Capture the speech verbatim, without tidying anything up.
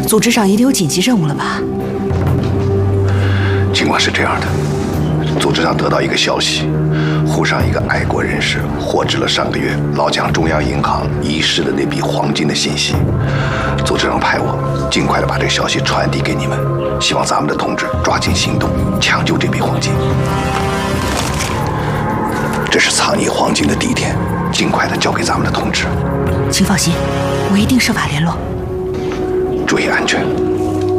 组织长一定有紧急任务了吧？ 情况是这样的，组织上得到一个消息，沪上一个爱国人士获知了上个月老蒋中央银行遗失的那笔黄金的信息。组织上派我尽快的把这个消息传递给你们，希望咱们的同志抓紧行动，抢救这笔黄金。这是藏匿黄金的地点，尽快的交给咱们的同志。 请放心，我一定设法联络。 注意安全。